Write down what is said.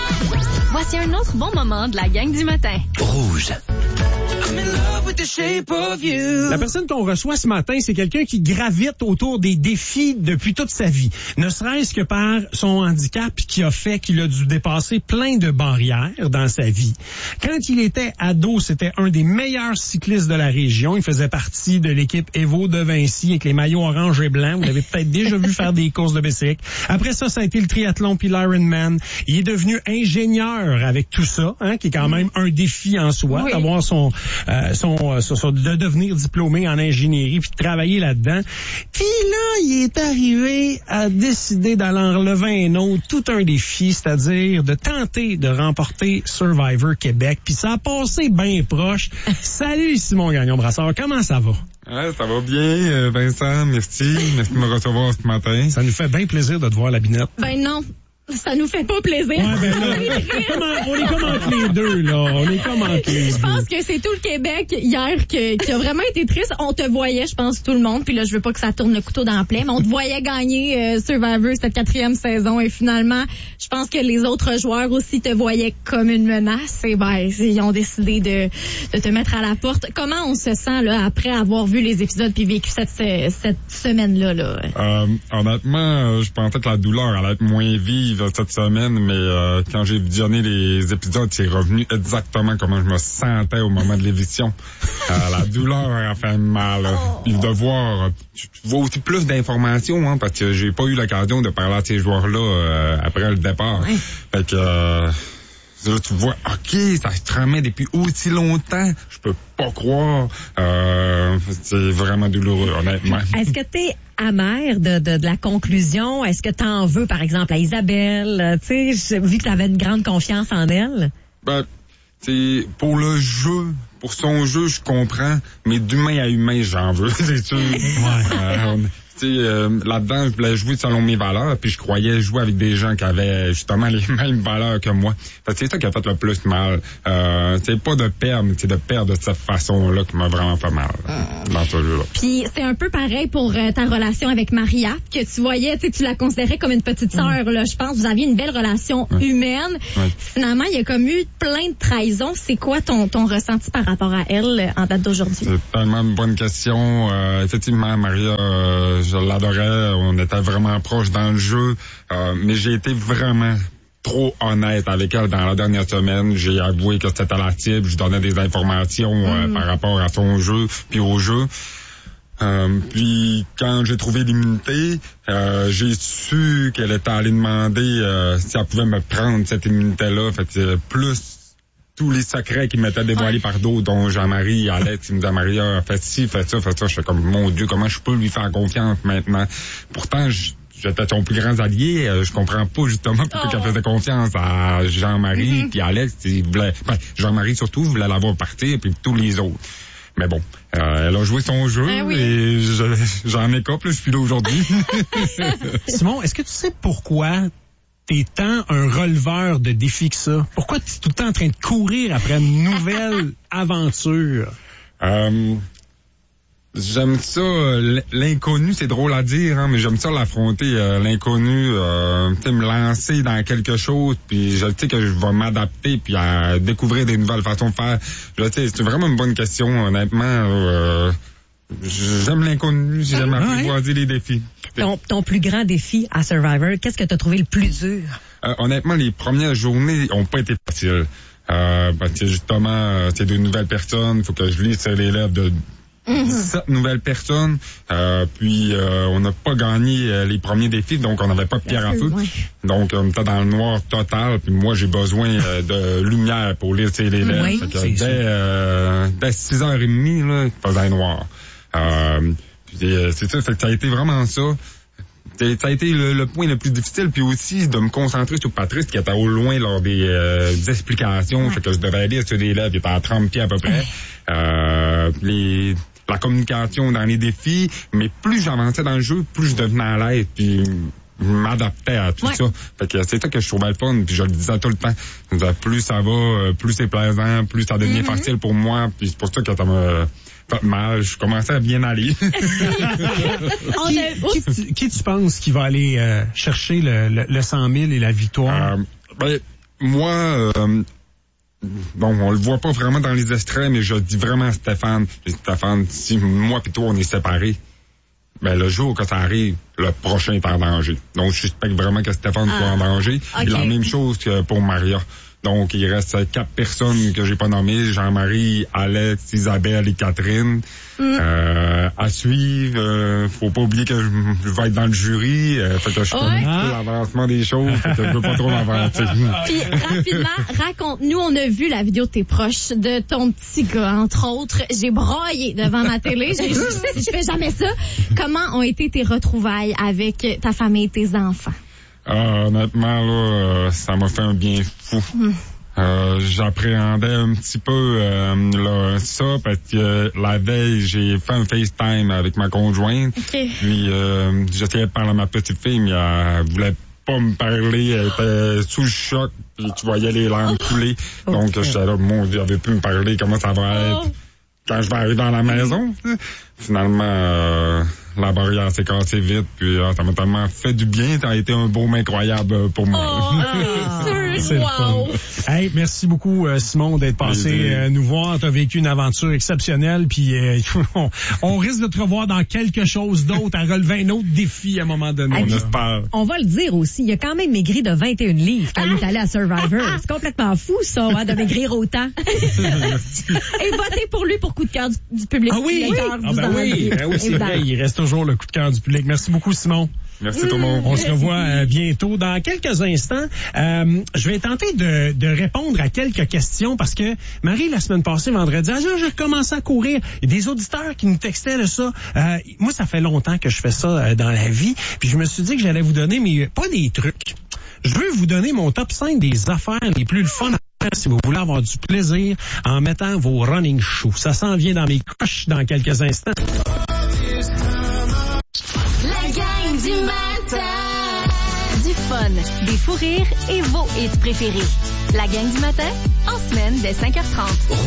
Voici un autre bon moment de la gang du matin. Rouge. La personne qu'on reçoit ce matin, c'est quelqu'un qui gravite autour des défis depuis toute sa vie. Ne serait-ce que par son handicap qui a fait qu'il a dû dépasser plein de barrières dans sa vie. Quand il était ado, c'était un des meilleurs cyclistes de la région. Il faisait partie de l'équipe Evo de Vinci avec les maillots orange et blanc. Vous l'avez peut-être déjà vu faire des courses de bicycle. Après ça, ça a été le triathlon puis l'Ironman. Il est devenu ingénieur avec tout ça, qui est quand même un défi en soi, oui. D'avoir de devenir diplômé en ingénierie puis de travailler là-dedans. Puis là, il est arrivé à décider d'aller en relever un autre, tout un défi, c'est-à-dire de tenter de remporter Survivor Québec. Puis ça a passé bien proche. Salut Simon Gagnon-Brassard, comment ça va? Ouais, ça va bien, Vincent, merci. Merci de me recevoir ce matin. Ça nous fait bien plaisir de te voir, la binette. Ben non. Ça nous fait pas plaisir. Ouais, ben là, on est comme entre les deux, là. On est comme entre les deux. Je pense que c'est tout le Québec hier qui a vraiment été triste. On te voyait, je pense, tout le monde. Puis là, je veux pas que ça tourne le couteau dans la plaie, mais on te voyait gagner Survivor cette 4e saison. Et finalement, je pense que les autres joueurs aussi te voyaient comme une menace. Et ben, ils ont décidé de te mettre à la porte. Comment on se sent, là, après avoir vu les épisodes puis vécu cette semaine-là, là? Honnêtement, je pensais que la douleur allait être moins vive cette semaine, mais quand j'ai visionné les épisodes, c'est revenu exactement comment je me sentais au moment de l'éviction. La douleur a fait mal. Puis de voir, tu vois aussi plus d'informations, parce que j'ai pas eu l'occasion de parler à ces joueurs-là après le départ. Ouais. Fait que là, tu vois, OK, ça se tramait depuis aussi longtemps. Je peux pas croire. C'est vraiment douloureux, honnêtement. Est-ce que t'es amer de la conclusion? Est-ce que t'en veux, par exemple, à Isabelle? Tu sais, vu que t'avais une grande confiance en elle? Ben, tu sais, pour le jeu, pour son jeu, je comprends, mais d'humain à humain, j'en veux, c'est sûr. Là-dedans, je voulais jouer selon mes valeurs, puis je croyais jouer avec des gens qui avaient justement les mêmes valeurs que moi. Fait que c'est ça qui a fait le plus mal. C'est pas de perdre, mais c'est de perdre de cette façon-là qui m'a vraiment fait mal dans ce jeu-là. Puis c'est un peu pareil pour ta relation avec Maria, que tu voyais, tu la considérais comme une petite sœur, là. Je pense que vous aviez une belle relation humaine. Finalement, il y a comme eu plein de trahisons. C'est quoi ton ressenti par rapport à elle en date d'aujourd'hui? C'est tellement une bonne question. Effectivement, Maria, je l'adorais, on était vraiment proches dans le jeu, mais j'ai été vraiment trop honnête avec elle dans la dernière semaine. J'ai avoué que c'était la cible, je donnais des informations par rapport à son jeu, puis au jeu. Puis quand j'ai trouvé l'immunité, j'ai su qu'elle était allée demander si elle pouvait me prendre cette immunité-là. Fait que plus tous les secrets qui m'étaient dévoilés par d'autres, dont Jean-Marie, Alex, il me disait, Maria, fais ci, fais ça, fais ça. Je suis comme, mon Dieu, comment je peux lui faire confiance maintenant? Pourtant, j'étais son plus grand allié. Je comprends pas justement pourquoi elle faisait confiance à Jean-Marie puis Alex. Jean-Marie surtout voulait l'avoir partir, puis tous les autres. Mais bon, elle a joué son jeu et j'en écope, là, je suis là aujourd'hui. Simon, est-ce que tu sais pourquoi t'es tant un releveur de défis que ça? Pourquoi t'es tout le temps en train de courir après une nouvelle aventure? J'aime ça, l'inconnu, c'est drôle à dire, mais j'aime ça l'affronter, l'inconnu, me lancer dans quelque chose, puis je sais que je vais m'adapter, puis à découvrir des nouvelles façons de faire. C'est vraiment une bonne question, honnêtement. J'aime l'inconnu, j'aime apprivoiser les défis. Ton plus grand défi à Survivor, qu'est-ce que tu as trouvé le plus dur? Honnêtement, les premières journées ont pas été faciles. Parce que justement, c'est de nouvelles personnes, il faut que je lise sur les lèvres de 17 nouvelles personnes. Puis on n'a pas gagné les premiers défis, donc on n'avait pas de pierre à feu. Donc on était dans le noir total, puis moi j'ai besoin de lumière pour lire sur les lèvres. Fait que dès 6h30, là, il faisait noir. C'est ça, fait que ça a été vraiment ça. Ça a été le point le plus difficile, puis aussi de me concentrer sur Patrice qui était au loin lors des explications. Fait que je devais aller sur des lèvres, il était à 30 pieds à peu près. La communication dans les défis, mais plus j'avançais dans le jeu, plus je devenais à l'aise, puis je m'adaptais à tout ça. Fait que c'est ça que je trouvais le fun, puis je le disais tout le temps. Plus ça va, plus c'est plaisant, plus ça devient facile pour moi, puis c'est pour ça que ça me fait mal. Je commençais à bien aller. Qui tu penses qui va aller chercher le 100 000 et la victoire? moi, bon, on le voit pas vraiment dans les extraits, mais je dis vraiment à Stéphane, si moi pis toi on est séparés, ben le jour que ça arrive, le prochain est en danger. Donc je suspecte vraiment que Stéphane soit en danger. Okay. Et la même chose que pour Maria. Donc il reste 4 personnes que j'ai pas nommées, Jean-Marie, Alex, Isabelle et Catherine. À suivre, faut pas oublier que je vais être dans le jury, fait que je connais l'avancement des choses, fait que je veux pas trop m'avancer. Puis rapidement, raconte-nous, on a vu la vidéo de tes proches, de ton petit gars, entre autres. J'ai broyé devant ma télé, je fais jamais ça. Comment ont été tes retrouvailles avec ta famille et tes enfants? Honnêtement, là, ça m'a fait un bien fou. J'appréhendais un petit peu ça parce que la veille, j'ai fait un FaceTime avec ma conjointe. Okay. Puis j'essayais de parler à ma petite fille, mais elle voulait pas me parler. Elle était sous le choc, puis tu voyais les larmes couler. Donc j'étais là, mon Dieu, elle avait pu me parler, comment ça va être quand je vais arriver dans la maison. Finalement, la barrière s'est cassée vite, puis ça m'a tellement fait du bien. Ça a été un baume incroyable pour moi. C'est le fun. Hey, merci beaucoup, Simon, d'être passé nous voir. Tu as vécu une aventure exceptionnelle, puis on risque de te revoir dans quelque chose d'autre, à relever un autre défi à un moment donné. Hey, On espère. On va le dire aussi, il a quand même maigri de 21 livres quand il est allé à Survivor. C'est complètement fou, ça, hein, de maigrir autant. Et votez pour lui pour coup de cœur du public. Ah oui, c'est vrai, il reste toujours le coup de cœur du public. Merci beaucoup, Simon. Merci tout le monde. On se revoit bientôt. Dans quelques instants, je vais tenter de répondre à quelques questions parce que Marie, la semaine passée, vendredi, j'ai recommencé à courir. Il y a des auditeurs qui nous textaient de ça. Moi, ça fait longtemps que je fais ça dans la vie. Puis je me suis dit que j'allais vous donner, mais pas des trucs. Je veux vous donner mon top 5 des affaires les plus fun à faire si vous voulez avoir du plaisir en mettant vos running shoes. Ça s'en vient dans mes coches dans quelques instants. La gang du matin. Du fun, des fous rires et vos hits préférés. La gang du matin, en semaine dès 5h30.